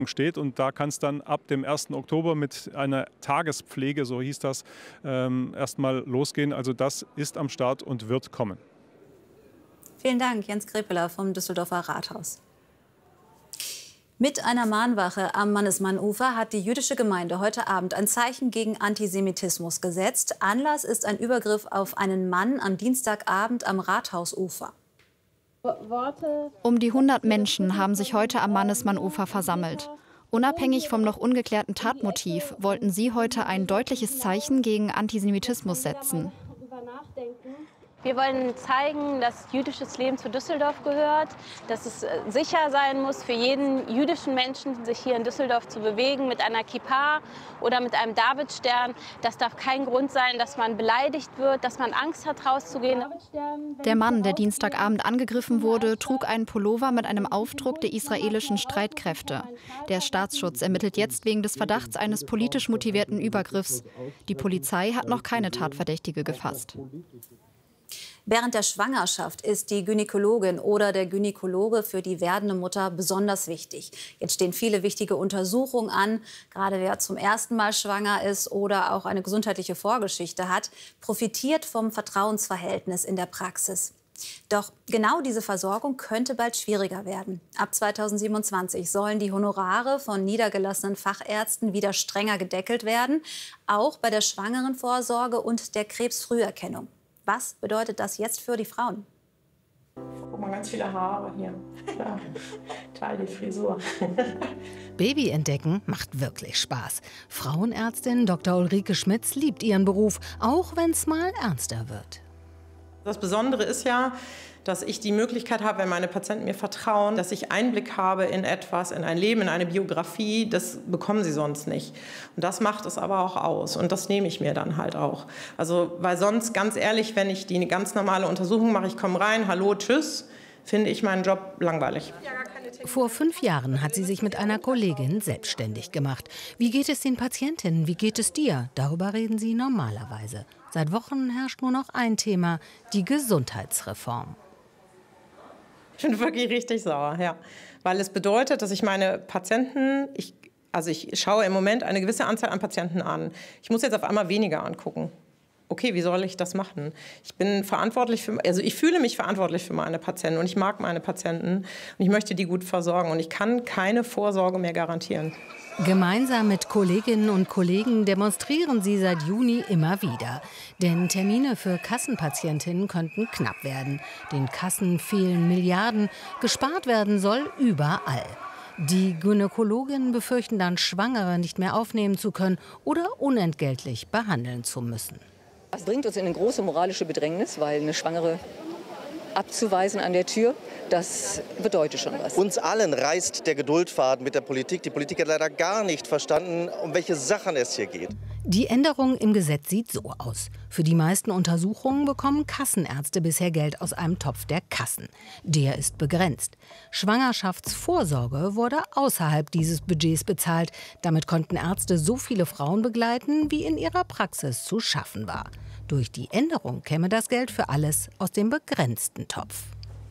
steht. Und da kann es dann ab dem 1. Oktober mit einer Tagespflege, so hieß das, erstmal losgehen. Also das ist am Start und wird kommen. Vielen Dank, Jens Krepeler vom Düsseldorfer Rathaus. Mit einer Mahnwache am Mannesmann-Ufer hat die jüdische Gemeinde heute Abend ein Zeichen gegen Antisemitismus gesetzt. Anlass ist ein Übergriff auf einen Mann am Dienstagabend am Rathausufer. Um die 100 Menschen haben sich heute am Mannesmann-Ufer versammelt. Unabhängig vom noch ungeklärten Tatmotiv wollten sie heute ein deutliches Zeichen gegen Antisemitismus setzen. Wir wollen zeigen, dass jüdisches Leben zu Düsseldorf gehört, dass es sicher sein muss für jeden jüdischen Menschen, sich hier in Düsseldorf zu bewegen mit einer Kippa oder mit einem Davidstern. Das darf kein Grund sein, dass man beleidigt wird, dass man Angst hat, rauszugehen. Der Mann, der Dienstagabend angegriffen wurde, trug einen Pullover mit einem Aufdruck der israelischen Streitkräfte. Der Staatsschutz ermittelt jetzt wegen des Verdachts eines politisch motivierten Übergriffs. Die Polizei hat noch keine Tatverdächtige gefasst. Während der Schwangerschaft ist die Gynäkologin oder der Gynäkologe für die werdende Mutter besonders wichtig. Jetzt stehen viele wichtige Untersuchungen an. Gerade wer zum ersten Mal schwanger ist oder auch eine gesundheitliche Vorgeschichte hat, profitiert vom Vertrauensverhältnis in der Praxis. Doch genau diese Versorgung könnte bald schwieriger werden. Ab 2027 sollen die Honorare von niedergelassenen Fachärzten wieder strenger gedeckelt werden, auch bei der Schwangerenvorsorge und der Krebsfrüherkennung. Was bedeutet das jetzt für die Frauen? Guck mal, ganz viele Haare hier. Ja, toll, die Frisur. Baby entdecken macht wirklich Spaß. Frauenärztin Dr. Ulrike Schmitz liebt ihren Beruf, auch wenn es mal ernster wird. Das Besondere ist ja, dass ich die Möglichkeit habe, wenn meine Patienten mir vertrauen, dass ich Einblick habe in etwas, in ein Leben, in eine Biografie. Das bekommen sie sonst nicht. Und das macht es aber auch aus. Und das nehme ich mir dann halt auch. Also, weil sonst, ganz ehrlich, wenn ich die eine ganz normale Untersuchung mache, ich komme rein, hallo, tschüss, finde ich meinen Job langweilig. Vor 5 Jahren hat sie sich mit einer Kollegin selbstständig gemacht. Wie geht es den Patientinnen? Wie geht es dir? Darüber reden sie normalerweise. Seit Wochen herrscht nur noch ein Thema, die Gesundheitsreform. Ich bin wirklich richtig sauer, ja. Weil es bedeutet, dass ich meine Patienten, ich schaue im Moment eine gewisse Anzahl an Patienten an. Ich muss jetzt auf einmal weniger angucken. Okay, wie soll ich das machen? Ich fühle mich verantwortlich für meine Patienten und ich mag meine Patienten und ich möchte die gut versorgen und ich kann keine Vorsorge mehr garantieren. Gemeinsam mit Kolleginnen und Kollegen demonstrieren sie seit Juni immer wieder. Denn Termine für Kassenpatientinnen könnten knapp werden. Den Kassen fehlen Milliarden. Gespart werden soll überall. Die Gynäkologinnen befürchten dann, Schwangere nicht mehr aufnehmen zu können oder unentgeltlich behandeln zu müssen. Das bringt uns in eine große moralische Bedrängnis, weil eine Schwangere abzuweisen an der Tür, das bedeutet schon was. Uns allen reißt der Geduldfaden mit der Politik. Die Politik hat leider gar nicht verstanden, um welche Sachen es hier geht. Die Änderung im Gesetz sieht so aus. Für die meisten Untersuchungen bekommen Kassenärzte bisher Geld aus einem Topf der Kassen. Der ist begrenzt. Schwangerschaftsvorsorge wurde außerhalb dieses Budgets bezahlt. Damit konnten Ärzte so viele Frauen begleiten, wie in ihrer Praxis zu schaffen war. Durch die Änderung käme das Geld für alles aus dem begrenzten Topf.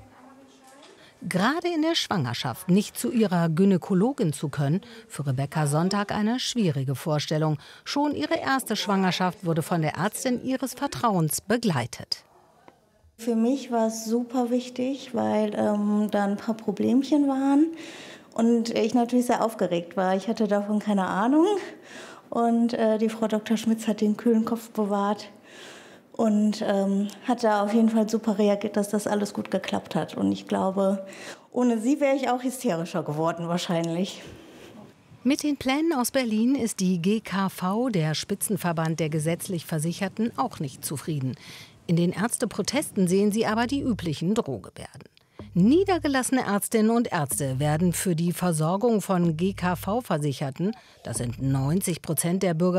Gerade in der Schwangerschaft nicht zu ihrer Gynäkologin zu können, für Rebecca Sonntag eine schwierige Vorstellung. Schon ihre erste Schwangerschaft wurde von der Ärztin ihres Vertrauens begleitet. Für mich war es super wichtig, weil da ein paar Problemchen waren und ich natürlich sehr aufgeregt war. Ich hatte davon keine Ahnung und die Frau Dr. Schmitz hat den kühlen Kopf bewahrt. Und hat da auf jeden Fall super reagiert, dass das alles gut geklappt hat. Und ich glaube, ohne sie wäre ich auch hysterischer geworden wahrscheinlich. Mit den Plänen aus Berlin ist die GKV, der Spitzenverband der gesetzlich Versicherten, auch nicht zufrieden. In den Ärzteprotesten sehen sie aber die üblichen Drohgebärden. Niedergelassene Ärztinnen und Ärzte werden für die Versorgung von GKV-Versicherten, das sind 90% der Bürger,